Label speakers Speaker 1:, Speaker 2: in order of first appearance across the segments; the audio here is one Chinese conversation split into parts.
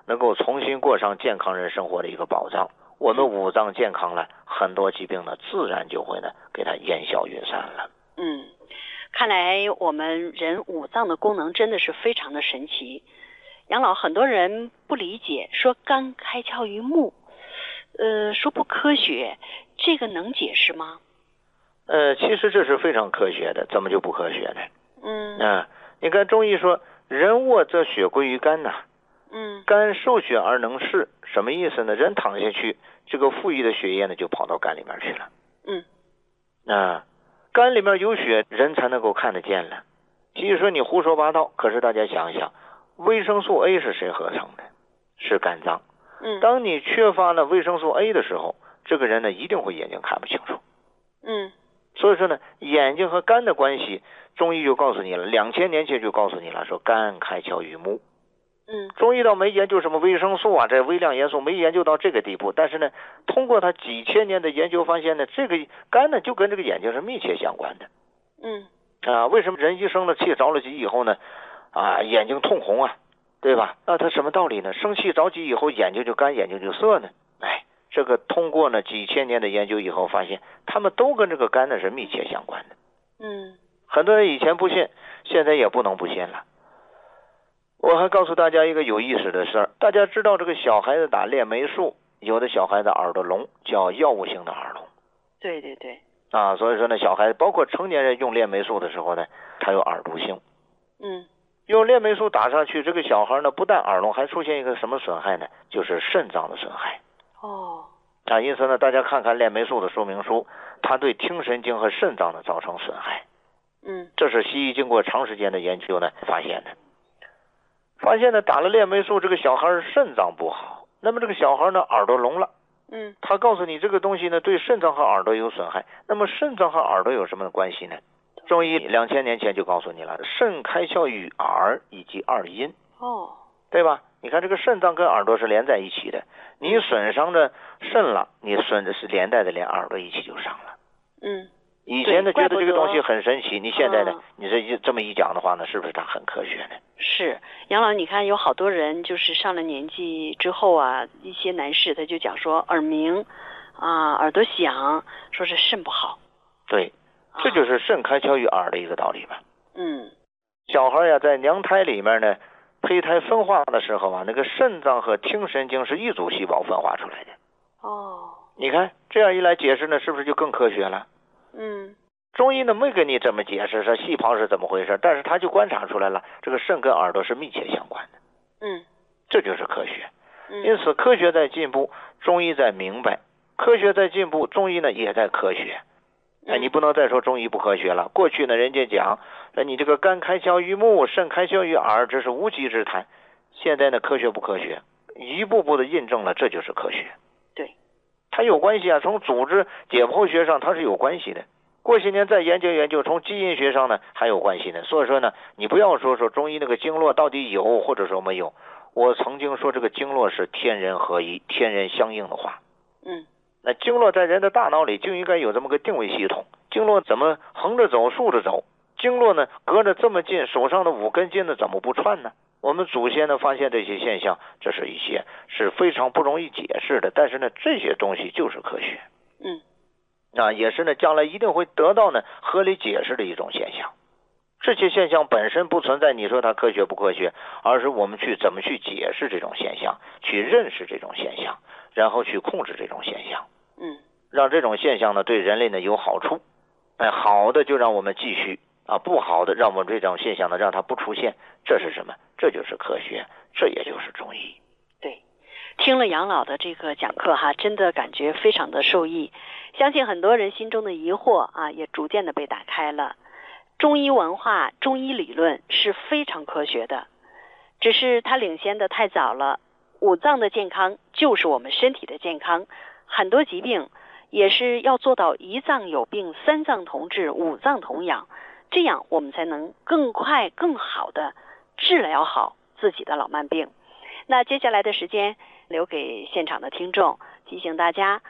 Speaker 1: 能够重新过上健康人生活的一个保障。我们五脏健康了，很多疾病呢自然就会呢给它烟消云散了。
Speaker 2: 看来我们人五脏的功能真的是非常的神奇。杨老，很多人不理解，说肝开窍于目，说不科学，这个能解释吗？
Speaker 1: 其实这是非常科学的，怎么就不科学呢？你看中医说人卧则血归于肝呐。肝受血而能视，什么意思呢？人躺下去，这个富裕的血液呢就跑到肝里面去了。肝里面有血，人才能够看得见了。其实说你胡说八道，可是大家想想，维生素 A 是谁合成的？是肝脏。当你缺乏了维生素 A 的时候，这个人呢一定会眼睛看不清楚。所以说呢，眼睛和肝的关系，中医就告诉你了，2000年前就告诉你了，说肝开窍于目。中医倒没研究什么维生素啊，这微量元素没研究到这个地步，但是呢，通过他几千年的研究发现呢，这个肝呢就跟这个眼睛是密切相关的。为什么人一生了气着了急以后呢，眼睛通红啊，对吧？那它什么道理呢？生气着急以后眼睛就干，眼睛就涩呢？这个通过呢几千年的研究以后发现，他们都跟这个肝呢是密切相关的。很多人以前不信，现在也不能不信了。我还告诉大家一个有意思的事儿，大家知道这个小孩子打链霉素，有的小孩子耳朵聋，叫药物性的耳聋。
Speaker 2: 对对对。
Speaker 1: 所以说呢，小孩子包括成年人用链霉素的时候呢，它有耳毒性。用链霉素打上去，这个小孩呢不但耳聋，还出现一个什么损害呢？就是肾脏的损害。因此呢，大家看看链霉素的说明书，它对听神经和肾脏呢造成损害。这是西医经过长时间的研究呢发现的。打了链霉素，这个小孩肾脏不好，那么这个小孩呢耳朵聋了。他告诉你这个东西呢对肾脏和耳朵有损害。那么肾脏和耳朵有什么关系呢？中医2000年前就告诉你了，肾开窍于耳以及二阴。对吧？你看这个肾脏跟耳朵是连在一起的，你损伤着肾了，你损的是连带的连耳朵一起就伤了。以前呢觉得这个东西很神奇，你现在呢你这么一讲的话呢，是不是它很科学呢？
Speaker 2: 是。杨老，你看有好多人就是上了年纪之后啊，一些男士他就讲说耳鸣耳朵响，说是肾不好。
Speaker 1: 对，这就是肾开窍于耳的一个道理嘛。小孩呀在娘胎里面呢，胚胎分化的时候那个肾脏和听神经是一组细胞分化出来的。你看这样一来解释呢，是不是就更科学了？中医呢没给你这么解释说细胞是怎么回事，但是他就观察出来了，这个肾跟耳朵是密切相关的。这就是科学。因此科学在进步，中医在明白；科学在进步，中医呢也在科学。你不能再说中医不科学了。过去呢人家讲你这个肝开窍于目，肾开窍于耳，这是无稽之谈。现在呢科学不科学，一步步的印证了这就是科学。
Speaker 2: 对，
Speaker 1: 它有关系从组织解剖学上它是有关系的。过些年再研究，从基因学上呢还有关系呢。所以说呢，你不要说中医那个经络到底有或者说没有。我曾经说这个经络是天人合一、天人相应的话。那经络在人的大脑里就应该有这么个定位系统。经络怎么横着走、竖着走？经络呢隔着这么近，手上的5根筋呢怎么不串呢？我们祖先呢发现这些现象，这是一些是非常不容易解释的，但是呢这些东西就是科学。也是呢将来一定会得到呢合理解释的一种现象。这些现象本身不存在你说它科学不科学，而是我们去怎么去解释这种现象，去认识这种现象，然后去控制这种现象。让这种现象呢对人类呢有好处。好的就让我们继续不好的让我们这种现象呢让它不出现。这是什么？这就是科学，这也就是中医。
Speaker 2: 对，听了杨老的这个讲课真的感觉非常的受益。相信很多人心中的疑惑也逐渐的被打开了。中医文化、中医理论是非常科学的，只是它领先的太早了。五脏的健康就是我们身体的健康，很多疾病也是要做到一脏有病、三脏同治、五脏同养，这样我们才能更快更好的治疗好自己的老慢病。那接下来的时间留给现场的听众，提醒大家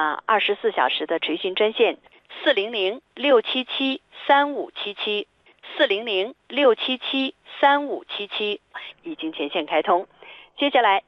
Speaker 2: 24小时的垂询专线400-677-3577 400-677-3577已经全线开通。接下来